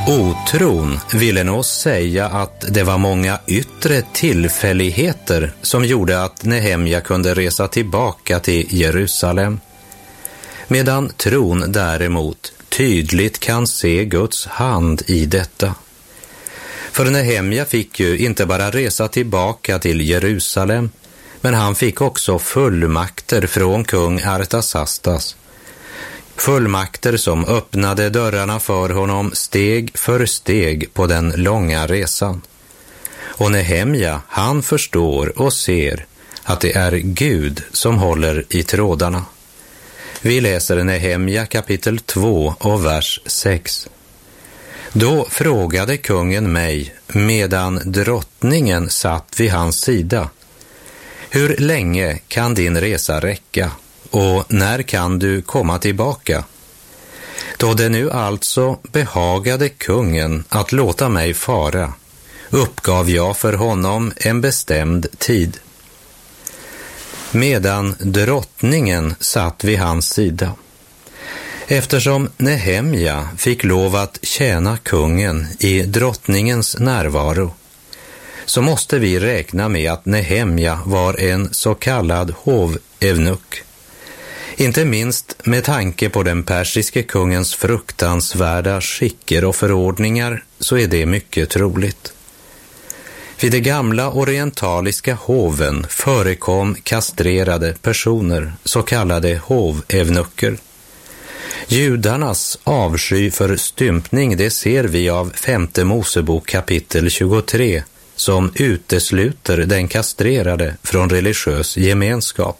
Otron ville nog säga att det var många yttre tillfälligheter som gjorde att Nehemja kunde resa tillbaka till Jerusalem. Medan tron däremot tydligt kan se Guds hand i detta. För Nehemja fick ju inte bara resa tillbaka till Jerusalem, men han fick också fullmakter från kung Artasastas. Fullmakter som öppnade dörrarna för honom steg för steg på den långa resan. Och Nehemja, han förstår och ser att det är Gud som håller i trådarna. Vi läser Nehemja kapitel 2 och vers 6. Då frågade kungen mig, medan drottningen satt vid hans sida: hur länge kan din resa räcka? Och när kan du komma tillbaka? Då det nu alltså behagade kungen att låta mig fara, uppgav jag för honom en bestämd tid. Medan drottningen satt vid hans sida. Eftersom Nehemja fick lov att tjäna kungen i drottningens närvaro, så måste vi räkna med att Nehemja var en så kallad hovevnuck. Inte minst med tanke på den persiske kungens fruktansvärda skicker och förordningar så är det mycket troligt. Vid de gamla orientaliska hoven förekom kastrerade personer, så kallade hovevnucker. Judarnas avsky för stympning, det ser vi av 5:e Mosebok kapitel 23, som utesluter den kastrerade från religiös gemenskap.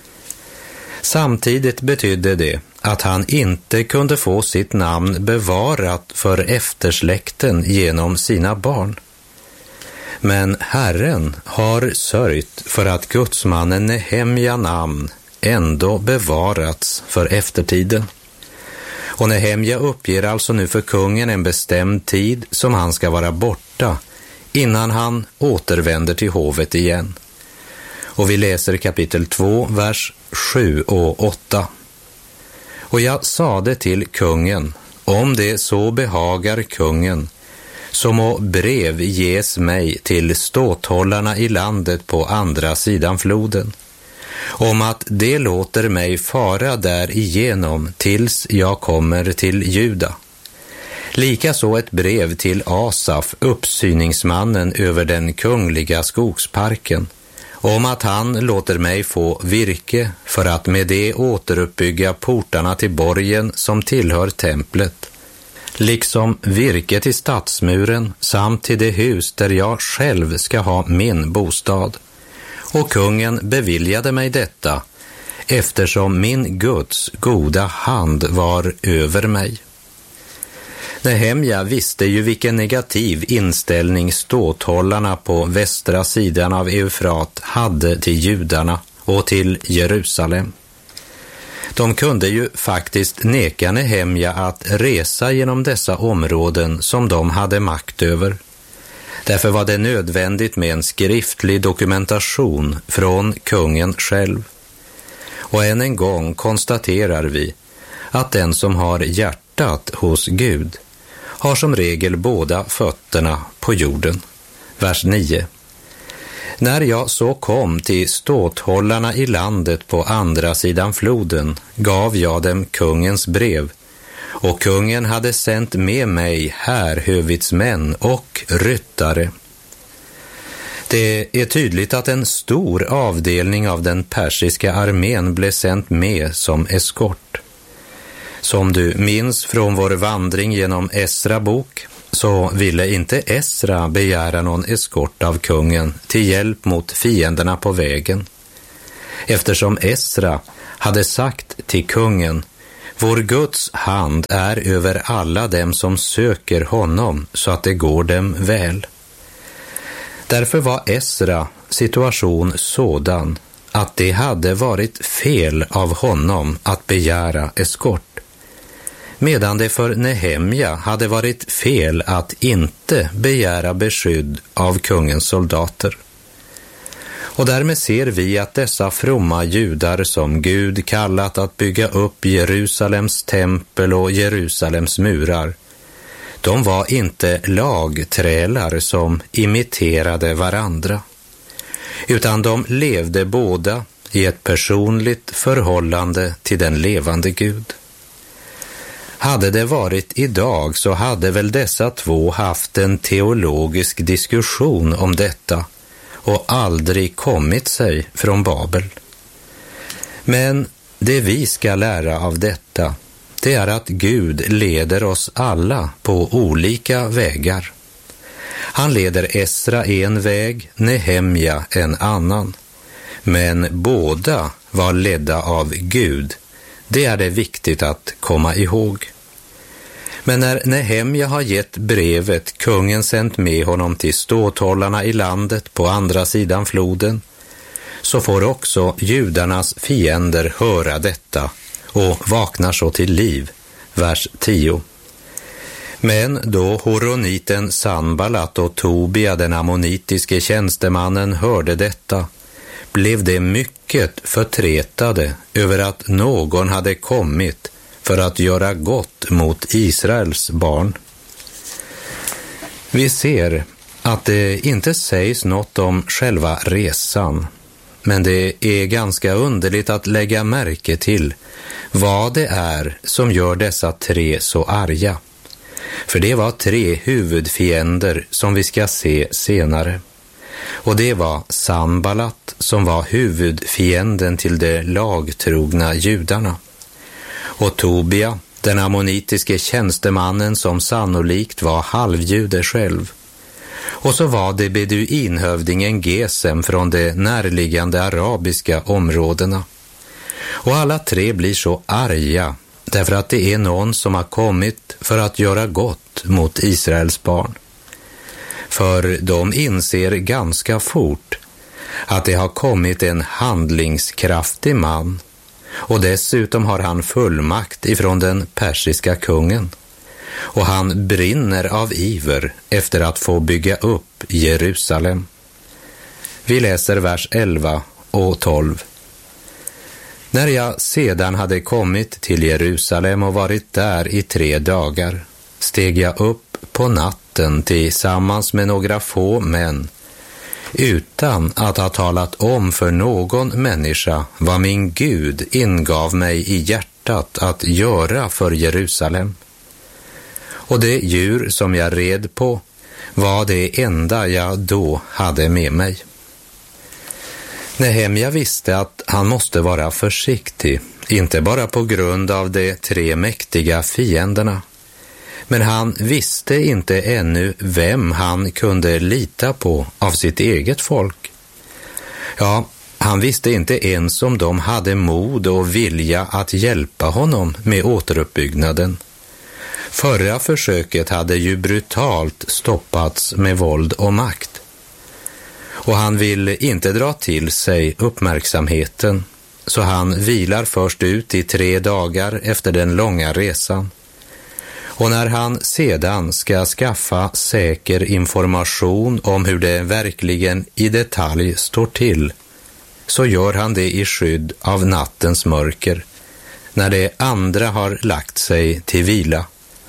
Samtidigt betydde det att han inte kunde få sitt namn bevarat för eftersläkten genom sina barn. Men Herren har sörjt för att gudsmannen Nehemja namn ändå bevarats för eftertiden. Och Nehemja uppger alltså nu för kungen en bestämd tid som han ska vara borta innan han återvänder till hovet igen. Och vi läser kapitel 2, vers 7 och 8. Och jag sade till kungen, om det så behagar kungen, så må brev ges mig till ståthållarna i landet på andra sidan floden, om att det låter mig fara där igenom tills jag kommer till Juda. Likaså ett brev till Asaf, uppsyningsmannen över den kungliga skogsparken, om att han låter mig få virke för att med det återuppbygga portarna till borgen som tillhör templet, liksom virke till stadsmuren samt till det hus där jag själv ska ha min bostad. Och kungen beviljade mig detta, eftersom min Guds goda hand var över mig. Nehemja visste ju vilken negativ inställning ståthållarna på västra sidan av Eufrat hade till judarna och till Jerusalem. De kunde ju faktiskt neka Nehemja att resa genom dessa områden som de hade makt över. Därför var det nödvändigt med en skriftlig dokumentation från kungen själv. Och än en gång konstaterar vi att den som har hjärtat hos Gud har som regel båda fötterna på jorden. Vers 9. När jag så kom till ståthållarna i landet på andra sidan floden gav jag dem kungens brev, och kungen hade sänt med mig härhövitsmän och ryttare. Det är tydligt att en stor avdelning av den persiska armén blev sänt med som eskort. Som du minns från vår vandring genom Esra bok, så ville inte Esra begära någon eskort av kungen till hjälp mot fienderna på vägen. Eftersom Esra hade sagt till kungen, vår Guds hand är över alla dem som söker honom så att det går dem väl. Därför var Esra situation sådan att det hade varit fel av honom att begära eskort, medan det för Nehemja hade varit fel att inte begära beskydd av kungens soldater. Och därmed ser vi att dessa fromma judar som Gud kallat att bygga upp Jerusalems tempel och Jerusalems murar, De var inte lagträlar som imiterade varandra, utan de levde båda i ett personligt förhållande till den levande Gud. Hade det varit idag så hade väl dessa två haft en teologisk diskussion om detta och aldrig kommit sig från Babel. Men det vi ska lära av detta, det är att Gud leder oss alla på olika vägar. Han leder Esra en väg, Nehemja en annan. Men båda var ledda av Gud. Det är det viktigt att komma ihåg. Men när Nehemja har gett brevet kungen sänt med honom till ståthållarna i landet på andra sidan floden, så får också judarnas fiender höra detta och vaknar så till liv. Vers 10. Men då horoniten Sanballat och Tobia, den ammonitiske tjänstemannen, hörde detta, blev de mycket förtretade över att någon hade kommit för att göra gott mot Israels barn. Vi ser att det inte sägs något om själva resan, men det är ganska underligt att lägga märke till vad det är som gör dessa tre så arga. För det var tre huvudfiender som vi ska se senare. Och det var Sanballat som var huvudfienden till de lagtrogna judarna. Och Tobia, den ammonitiske tjänstemannen som sannolikt var halvjude själv. Och så var det beduinhövdingen Gesem från de närliggande arabiska områdena. Och alla tre blir så arga därför att det är någon som har kommit för att göra gott mot Israels barn. För de inser ganska fort att det har kommit en handlingskraftig man, och dessutom har han fullmakt ifrån den persiska kungen. Och han brinner av iver efter att få bygga upp Jerusalem. Vi läser vers 11 och 12. När jag sedan hade kommit till Jerusalem och varit där i 3 dagar, steg jag upp på natten tillsammans med några få män, utan att ha talat om för någon människa vad min Gud ingav mig i hjärtat att göra för Jerusalem. Och det djur som jag red på var det enda jag då hade med mig. Nehemja visste att han måste vara försiktig, inte bara på grund av de 3 mäktiga fienderna, men han visste inte ännu vem han kunde lita på av sitt eget folk. Ja, han visste inte ens om de hade mod och vilja att hjälpa honom med återuppbyggnaden. Förra försöket hade ju brutalt stoppats med våld och makt. Och han vill inte dra till sig uppmärksamheten, så han vilar först ut i 3 dagar efter den långa resan. Och när han sedan ska skaffa säker information om hur det verkligen i detalj står till, så gör han det i skydd av nattens mörker, när de andra har lagt sig till vila.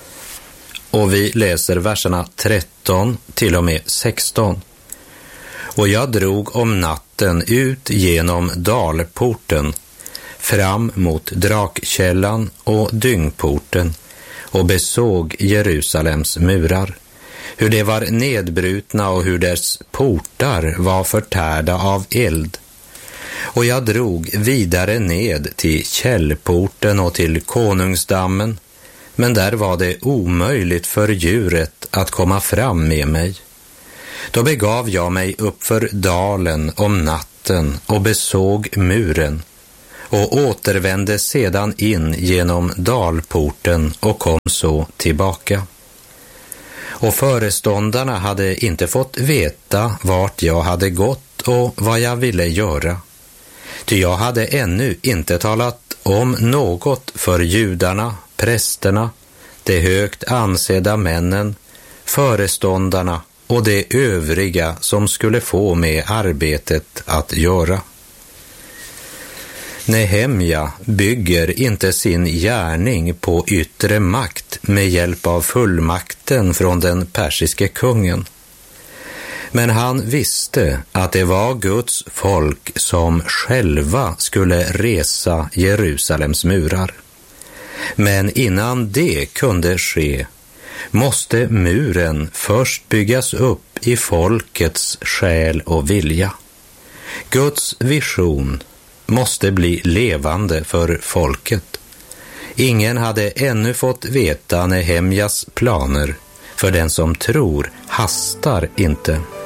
Och vi läser verserna 13 till och med 16. Och jag drog om natten ut genom dalporten, fram mot drakkällan och dyngporten, och besåg Jerusalems murar, hur de var nedbrutna och hur dess portar var förtärda av eld. Och jag drog vidare ned till källporten och till konungsdammen, men där var det omöjligt för djuret att komma fram med mig. Då begav jag mig upp för dalen om natten och besåg muren, och återvände sedan in genom dalporten och kom så tillbaka. Och föreståndarna hade inte fått veta vart jag hade gått och vad jag ville göra. Ty jag hade ännu inte talat om något för judarna, prästerna, de högt ansedda männen, föreståndarna och de övriga som skulle få med arbetet att göra. Nehemja bygger inte sin gärning på yttre makt med hjälp av fullmakten från den persiske kungen. Men han visste att det var Guds folk som själva skulle resa Jerusalems murar. Men innan det kunde ske måste muren först byggas upp i folkets själ och vilja. Guds vision måste bli levande för folket. Ingen hade ännu fått veta Nehemjas planer, för den som tror hastar inte.